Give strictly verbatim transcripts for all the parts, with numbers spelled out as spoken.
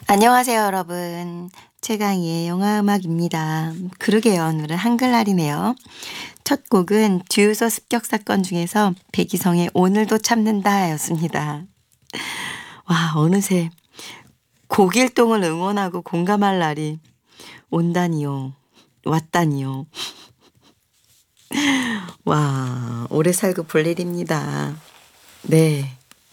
안녕하세요, 여러분. 최강희의 영화음악입니다. 그러게요, 오늘은 한글날이네요. 첫 곡은 주유소 습격 사건 중에서 백이성의 오늘도 참는다 였습니다. 와, 어느새 곡일동을 응원하고 공감할 날이 온다니요. 왔다니요. 와, 오래 살고 볼 일입니다. 네.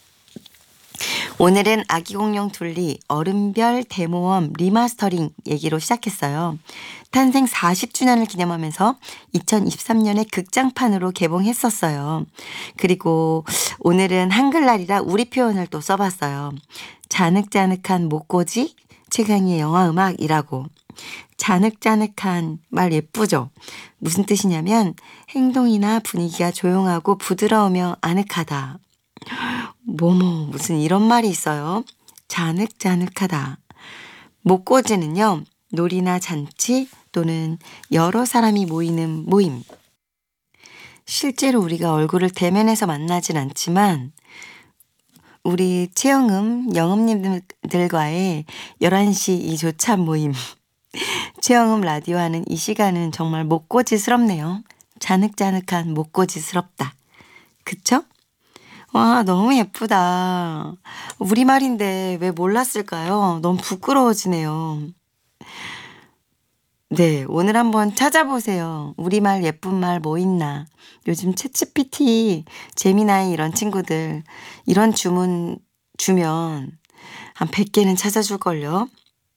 오늘은 아기공룡 둘리 얼음별 대모험 리마스터링 얘기로 시작했어요. 탄생 사십 주년을 기념하면서 이천이십삼 년에 극장판으로 개봉했었어요. 그리고 오늘은 한글날이라 우리 표현을 또 써봤어요. 자늑자늑한 목고지 최강희의 영화음악이라고. 자늑자늑한 말 예쁘죠? 무슨 뜻이냐면 행동이나 분위기가 조용하고 부드러우며 아늑하다. 뭐뭐 무슨 이런 말이 있어요. 자늑자늑하다. 목고지는요. 놀이나 잔치 또는 여러 사람이 모이는 모임. 실제로 우리가 얼굴을 대면해서 만나진 않지만 우리 최영음, 영음님들과의 열한 시 이 조찬 모임. 최영음 라디오 하는 이 시간은 정말 목고지스럽네요. 자늑자늑한 목고지스럽다. 그쵸? 와, 너무 예쁘다. 우리말인데 왜 몰랐을까요? 너무 부끄러워지네요. 네, 오늘 한번 찾아보세요. 우리말 예쁜 말 뭐 있나. 요즘 챗지피티, 제미나이 이런 친구들 이런 주문 주면 한 백 개는 찾아줄걸요.